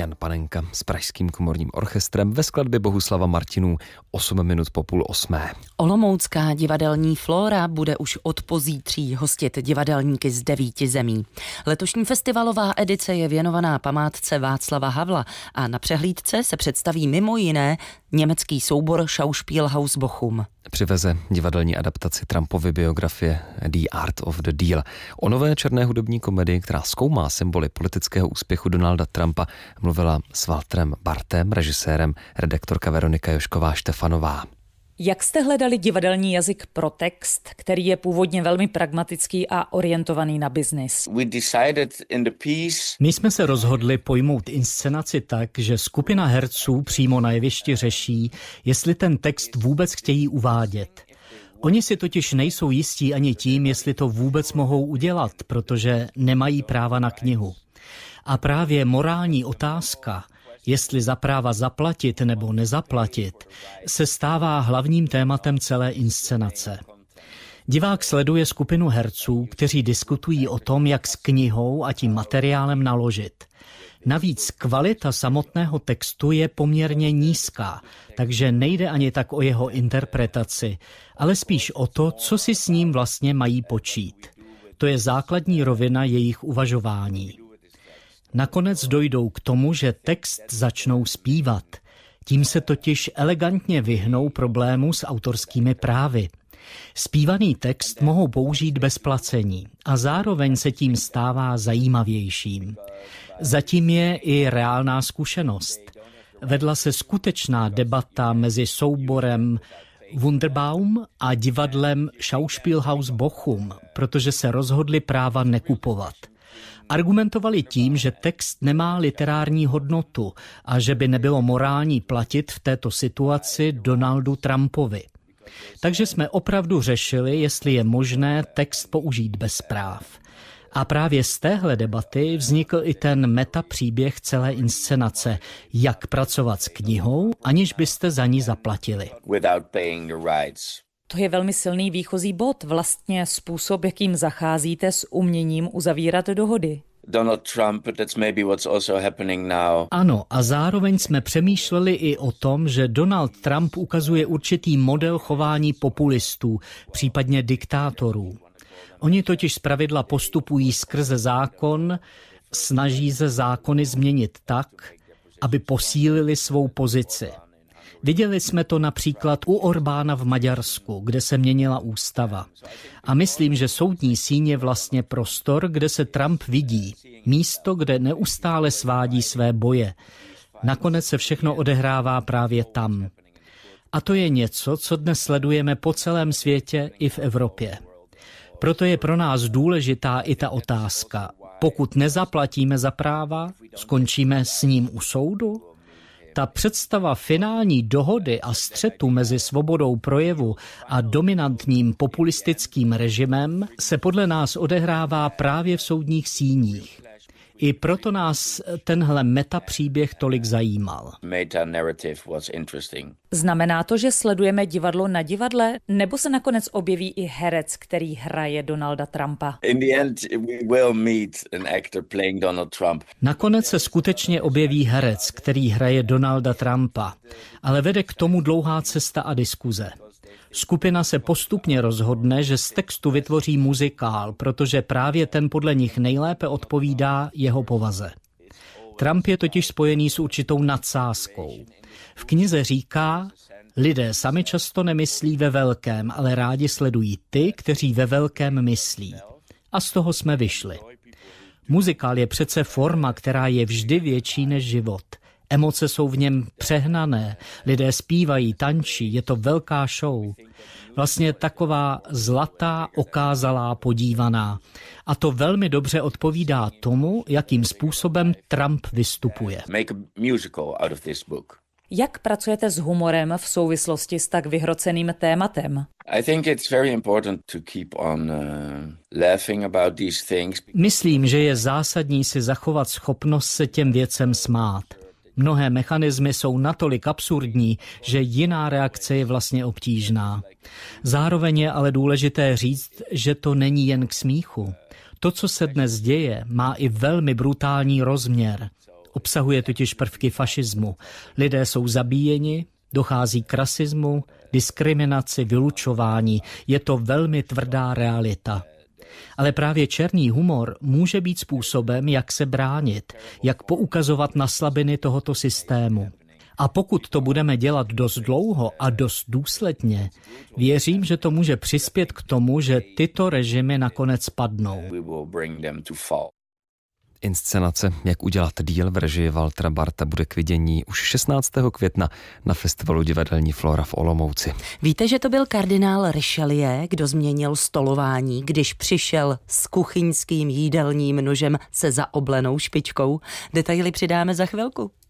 Jan Panenka s Pražským komorním orchestrem ve skladbě Bohuslava Martinů 8 minut po 7:30. Olomoucká divadelní Flóra bude už od pozítří hostit divadelníky z 9 zemí. Letošní festivalová edice je věnovaná památce Václava Havla a na přehlídce se představí mimo jiné německý soubor Schauspielhaus Bochum. Přiveze divadelní adaptaci Trumpovy biografie The Art of the Deal. O nové černé hudební komedii, která zkoumá symboly politického úspěchu Donalda Trumpa, mluvila s Walterem Bartem, režisérem, redaktorka Veronika Jošková-Štefanová. Jak jste hledali divadelní jazyk pro text, který je původně velmi pragmatický a orientovaný na biznis? My jsme se rozhodli pojmout inscenaci tak, že skupina herců přímo na jevišti řeší, jestli ten text vůbec chtějí uvádět. Oni si totiž nejsou jistí ani tím, jestli to vůbec mohou udělat, protože nemají práva na knihu. A právě morální otázka, jestli za práva zaplatit nebo nezaplatit, se stává hlavním tématem celé inscenace. Divák sleduje skupinu herců, kteří diskutují o tom, jak s knihou a tím materiálem naložit. Navíc kvalita samotného textu je poměrně nízká, takže nejde ani tak o jeho interpretaci, ale spíš o to, co si s ním vlastně mají počít. To je základní rovina jejich uvažování. Nakonec dojdou k tomu, že text začnou zpívat. Tím se totiž elegantně vyhnou problému s autorskými právy. Zpívaný text mohou použít bez placení a zároveň se tím stává zajímavějším. Zatím je i reálná zkušenost. Vedla se skutečná debata mezi souborem Wunderbaum a divadlem Schauspielhaus Bochum, protože se rozhodli práva nekupovat. Argumentovali tím, že text nemá literární hodnotu a že by nebylo morální platit v této situaci Donaldu Trumpovi. Takže jsme opravdu řešili, jestli je možné text použít bez práv. A právě z téhle debaty vznikl i ten metapříběh celé inscenace, jak pracovat s knihou, aniž byste za ní zaplatili. To je velmi silný výchozí bod, vlastně způsob, jakým zacházíte s uměním uzavírat dohody. Donald Trump, that's maybe what's also happening now. Ano, a zároveň jsme přemýšleli i o tom, že Donald Trump ukazuje určitý model chování populistů, případně diktátorů. Oni totiž zpravidla postupují skrze zákon, snaží se zákony změnit tak, aby posílili svou pozici. Viděli jsme to například u Orbána v Maďarsku, kde se měnila ústava. A myslím, že soudní síň je vlastně prostor, kde se Trump vidí. Místo, kde neustále svádí své boje. Nakonec se všechno odehrává právě tam. A to je něco, co dnes sledujeme po celém světě i v Evropě. Proto je pro nás důležitá i ta otázka. Pokud nezaplatíme za práva, skončíme s ním u soudu? Ta představa finální dohody a střetu mezi svobodou projevu a dominantním populistickým režimem se podle nás odehrává právě v soudních síních. I proto nás tenhle metapříběh tolik zajímal. Znamená to, že sledujeme divadlo na divadle, nebo se nakonec objeví i herec, který hraje Donalda Trumpa? Nakonec se skutečně objeví herec, který hraje Donalda Trumpa, ale vede k tomu dlouhá cesta a diskuze. Skupina se postupně rozhodne, že z textu vytvoří muzikál, protože právě ten podle nich nejlépe odpovídá jeho povaze. Trump je totiž spojený s určitou nadsázkou. V knize říká, lidé sami často nemyslí ve velkém, ale rádi sledují ty, kteří ve velkém myslí. A z toho jsme vyšli. Muzikál je přece forma, která je vždy větší než život. Emoce jsou v něm přehnané, lidé zpívají, tančí, je to velká show. Vlastně taková zlatá, okázalá, podívaná. A to velmi dobře odpovídá tomu, jakým způsobem Trump vystupuje. Jak pracujete s humorem v souvislosti s tak vyhroceným tématem? Myslím, že je zásadní si zachovat schopnost se těm věcem smát. Mnohé mechanismy jsou natolik absurdní, že jiná reakce je vlastně obtížná. Zároveň je ale důležité říct, že to není jen k smíchu. To, co se dnes děje, má i velmi brutální rozměr. Obsahuje totiž prvky fašismu. Lidé jsou zabíjeni, dochází k rasismu, diskriminaci, vylučování. Je to velmi tvrdá realita. Ale právě černý humor může být způsobem, jak se bránit, jak poukazovat na slabiny tohoto systému. A pokud to budeme dělat dost dlouho a dost důsledně, věřím, že to může přispět k tomu, že tyto režimy nakonec padnou. Inscenace Jak udělat díl v režii Waltera Barta bude k vidění už 16. května na festivalu Divadelní Flóra v Olomouci. Víte, že to byl kardinál Richelieu, kdo změnil stolování, když přišel s kuchyňským jídelním nožem se zaoblenou špičkou? Detaily přidáme za chvilku.